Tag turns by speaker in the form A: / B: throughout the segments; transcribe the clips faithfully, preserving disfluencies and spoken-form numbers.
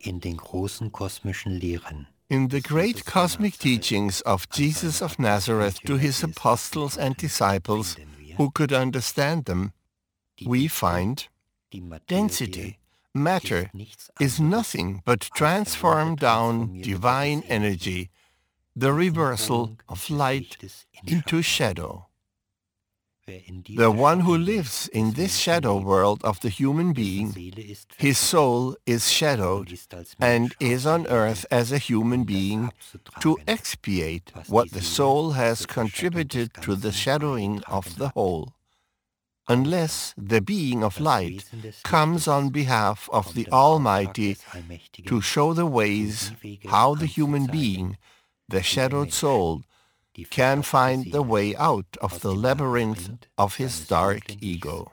A: in den großen kosmischen Lehren.
B: In the great cosmic teachings of Jesus of Nazareth to his apostles and disciples who could understand them, we find density, matter, is nothing but transformed down divine energy, the reversal of light into shadow. The one who lives in this shadow world of the human being, his soul is shadowed and is on earth as a human being to expiate what the soul has contributed to the shadowing of the whole. Unless the being of light comes on behalf of the Almighty to show the ways how the human being, the shadowed soul, can find the way out of the labyrinth of his dark ego.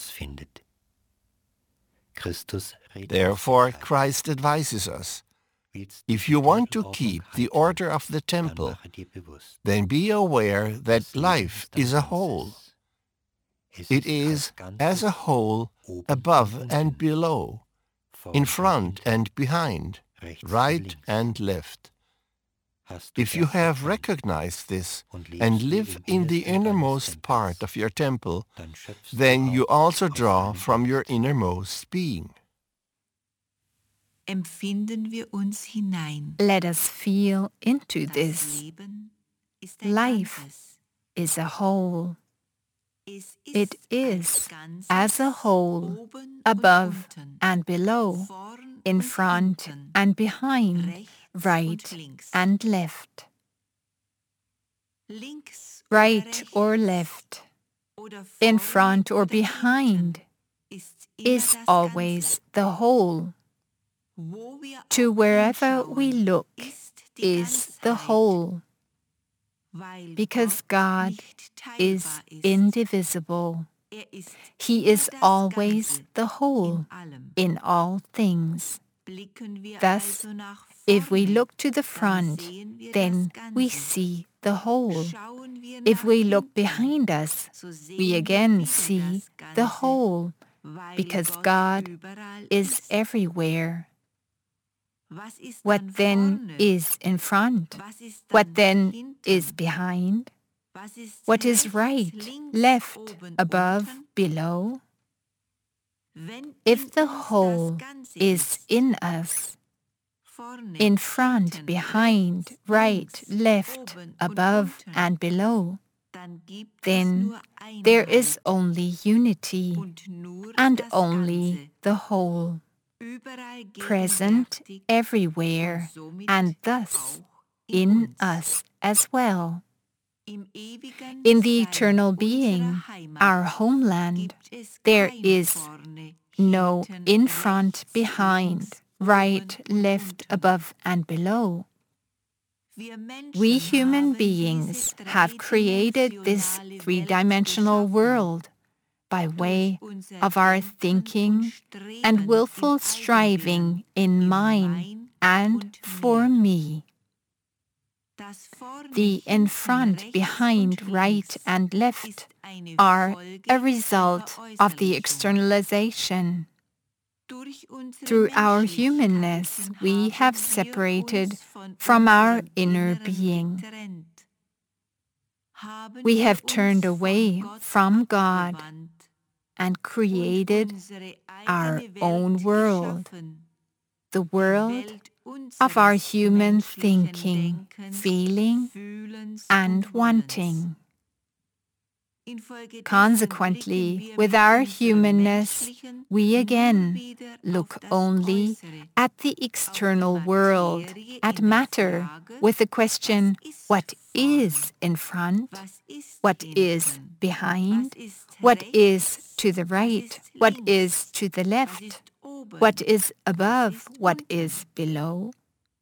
B: Therefore, Christ advises us, if you want to keep the order of the temple, then be aware that life is a whole. It is as a whole above and below, in front and behind, right and left. If you have recognized this and live in the innermost part of your temple, then you also draw from your innermost being.
C: Let us feel into this. Life is a whole. It is as a whole, above and below, in front and behind, right and left. Right or left, in front or behind, is always the whole. To wherever we look is the whole, because God is indivisible. He is always the whole in all things. Thus, if we look to the front, then we see the whole. If we look behind us, we again see the whole, because God is everywhere. What then is in front? What then is behind? What is right, left, above, below? If the whole is in us, in front, behind, right, left, above, and below, then there is only unity and only the whole, present everywhere, and thus in us as well. In the eternal being, our homeland, there is no in front, behind, right, left, above, and below. We human beings have created this three-dimensional world by way of our thinking and willful striving in mine and for me. The in front, behind, right, and left are a result of the externalization. Through our humanness, we have separated from our inner being. We have turned away from God and created our own world, the world of our human thinking, feeling, and wanting. Consequently, with our humanness, we again look only at the external world, at matter, with the question, what is in front? What is behind? What is to the right? What is to the left? What is above? What is below?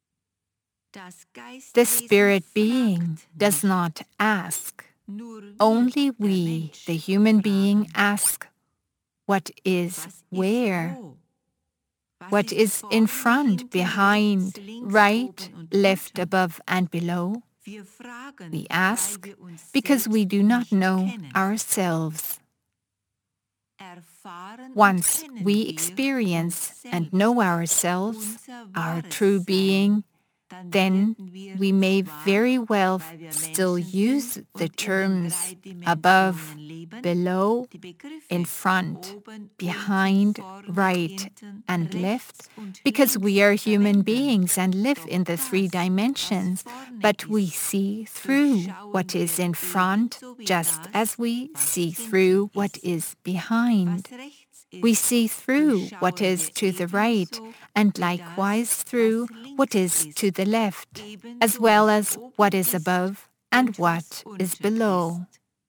C: The spirit being does not ask. Only we, the human being, ask, what is where? What is in front, behind, right, left, above, and below? We ask because we do not know ourselves. Once we experience and know ourselves, our true being, then we may very well still use the terms above, below, in front, behind, right, and left, because we are human beings and live in the three dimensions, but we see through what is in front just as we see through what is behind. We see through what is to the right, and likewise through what is to the left, as well as what is above and what is below.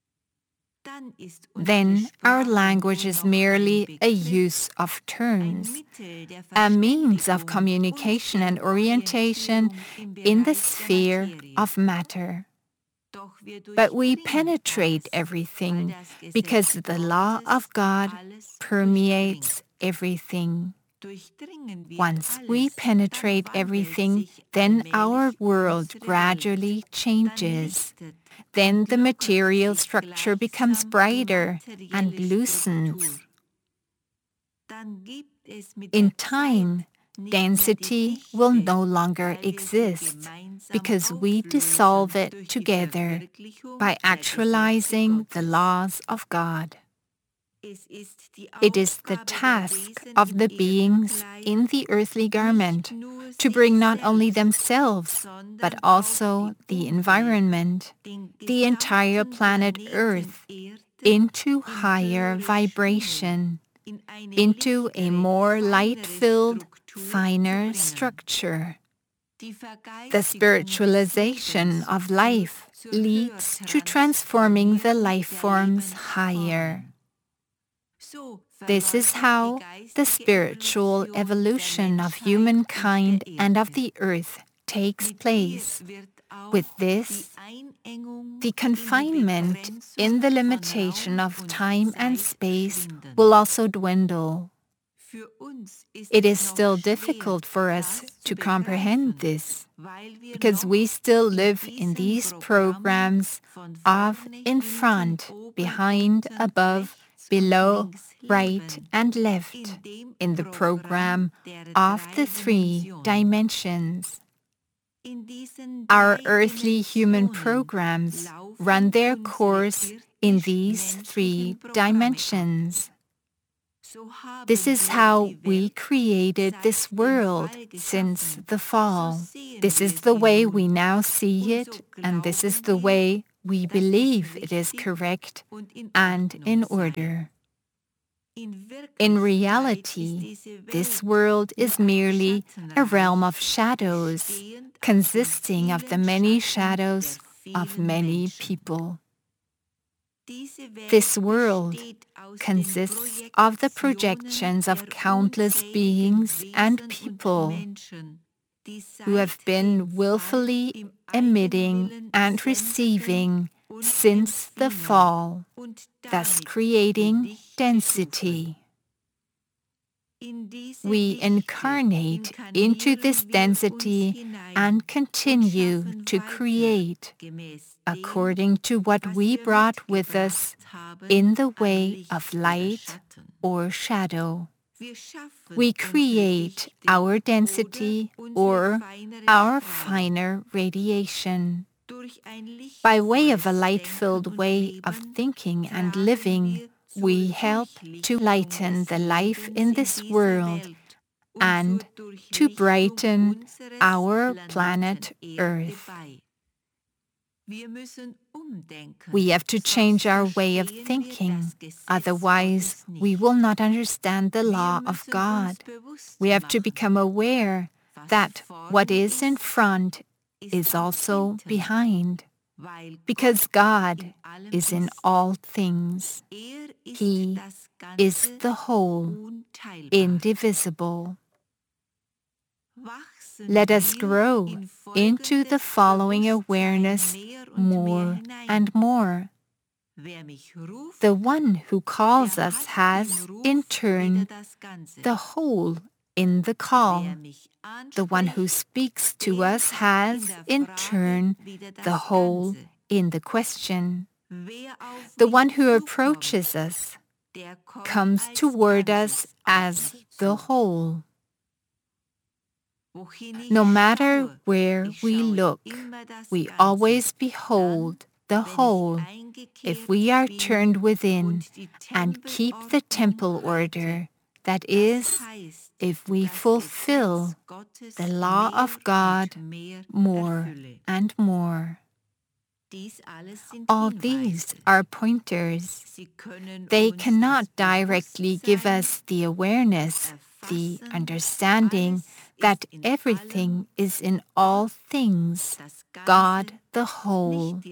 C: Then our language is merely a use of terms, a means of communication and orientation in the sphere of matter. But we penetrate everything because the law of God permeates everything. Once we penetrate everything, then our world gradually changes. Then the material structure becomes brighter and loosens. In time, density will no longer exist because we dissolve it together by actualizing the laws of God. It is the task of the beings in the earthly garment to bring not only themselves, but also the environment, the entire planet Earth, into higher vibration, into a more light-filled, finer structure. The spiritualization of life leads to transforming the life forms higher. This is how the spiritual evolution of humankind and of the earth takes place. With this, the confinement in the limitation of time and space will also dwindle. It is still difficult for us to comprehend this, because we still live in these programs of in front, behind, above, below, right, and left, in the program of the three dimensions. Our earthly human programs run their course in these three dimensions. This is how we created this world since the fall. This is the way we now see it, and this is the way we believe it is correct and in order. In reality, this world is merely a realm of shadows, consisting of the many shadows of many people. This world consists of the projections of countless beings and people who have been willfully emitting and receiving since the fall, thus creating density. We incarnate into this density and continue to create according to what we brought with us in the way of light or shadow. We create our density or our finer radiation. By way of a light-filled way of thinking and living, we help to lighten the life in this world and to brighten our planet Earth. We have to change our way of thinking, otherwise we will not understand the law of God. We have to become aware that what is in front is also behind, because God is in all things. He is the whole, indivisible. Let us grow into the following awareness more and more. The one who calls us has, in turn, the whole in the call. The one who speaks to us has, in turn, the whole in the question. The one who approaches us comes toward us as the whole. No matter where we look, we always behold the whole if we are turned within and keep the temple order, that is, if we fulfill the law of God more and more. All these are pointers. They cannot directly give us the awareness, the understanding that everything is in all things, God the whole.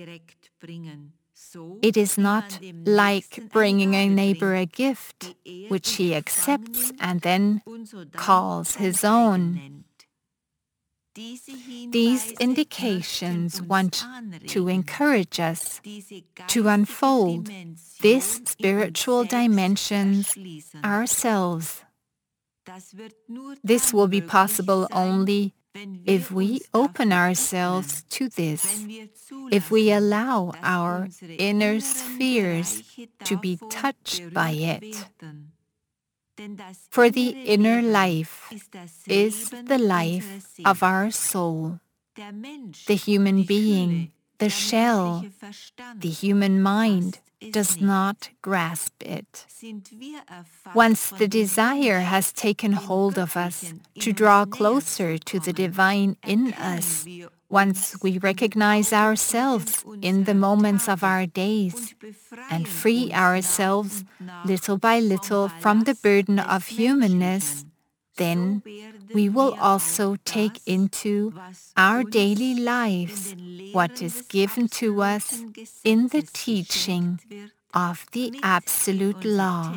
C: It is not like bringing a neighbor a gift, which he accepts and then calls his own. These indications want to encourage us to unfold these spiritual dimensions ourselves. This will be possible only if we open ourselves to this, if we allow our inner spheres to be touched by it. For the inner life is the life of our soul, the human being, the shell, the human mind does not grasp it. Once the desire has taken hold of us to draw closer to the divine in us, once we recognize ourselves in the moments of our days and free ourselves little by little from the burden of humanness, then we will also take into our daily lives what is given to us in the teaching of the Absolute Law.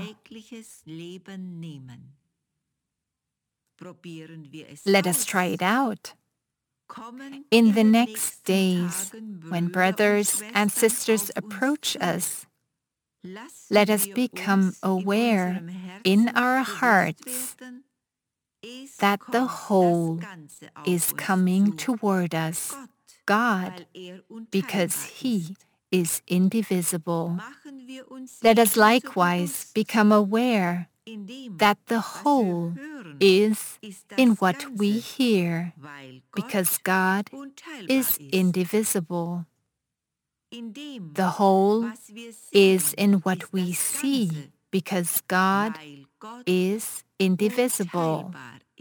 C: Let us try it out. In the next days, when brothers and sisters approach us, let us become aware in our hearts that the whole is coming toward us, God, because He is indivisible. Let us likewise become aware that the whole is in what we hear, because God is indivisible. The whole is in what we see, because God is indivisible.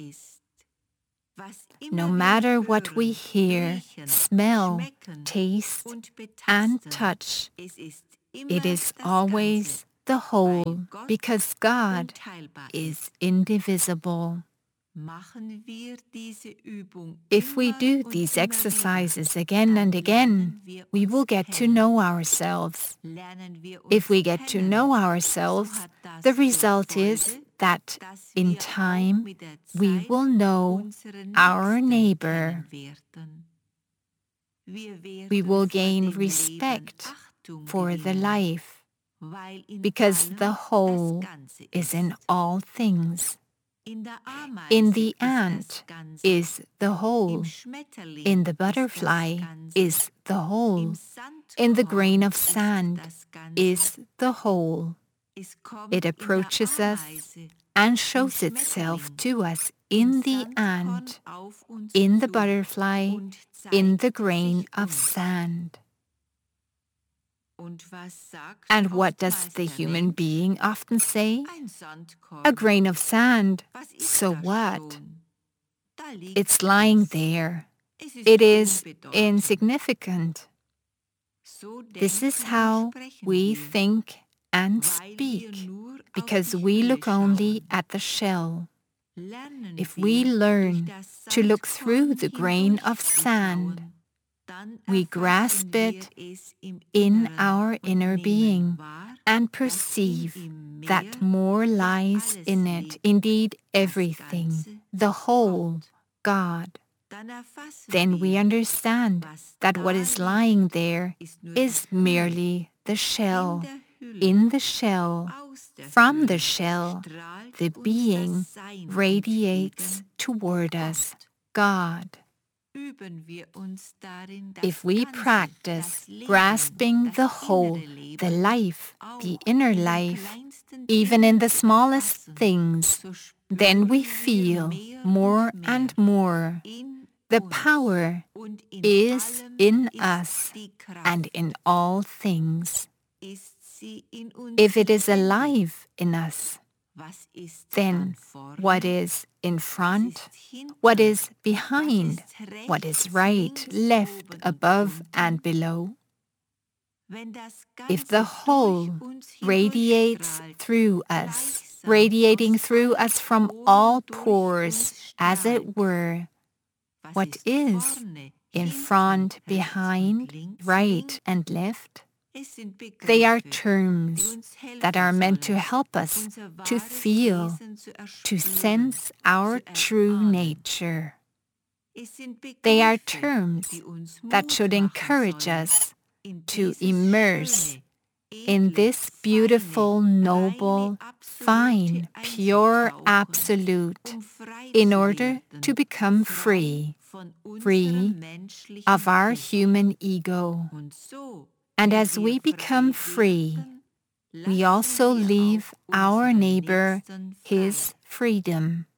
C: No matter what we hear, smell, taste, and touch, it is always the whole, because God is indivisible. If we do these exercises again and again, we will get to know ourselves. If we get to know ourselves, the result is that in time we will know our neighbor. We will gain respect for the life, because the whole is in all things. In the ant is the whole. In the butterfly is the whole. In the grain of sand is the whole. It approaches us and shows itself to us in the ant, in the butterfly, in the grain of sand. And what does the human being often say? A grain of sand, so what? It's lying there. It is insignificant. This is how we think and speak, because we look only at the shell. If we learn to look through the grain of sand, we grasp it in our inner being and perceive that more lies in it, indeed everything, the whole, God. Then we understand that what is lying there is merely the shell. In the shell, from the shell, the being radiates toward us, God. If we practice grasping the whole, the life, the inner life, even in the smallest things, then we feel more and more the power is in us and in all things. If it is alive in us, then what is in front, what is behind, what is right, left, above, and below? If the whole radiates through us, radiating through us from all pores, as it were, what is in front, behind, right, and left? They are terms that are meant to help us to feel, to sense our true nature. They are terms that should encourage us to immerse in this beautiful, noble, fine, pure absolute in order to become free, free of our human ego. And as we become free, we also leave our neighbor his freedom.